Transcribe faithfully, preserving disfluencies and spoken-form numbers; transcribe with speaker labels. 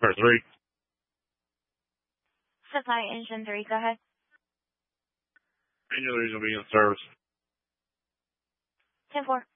Speaker 1: Or three.
Speaker 2: Supply engine three, go ahead.
Speaker 1: Engine three is going to be in service.
Speaker 2: ten four.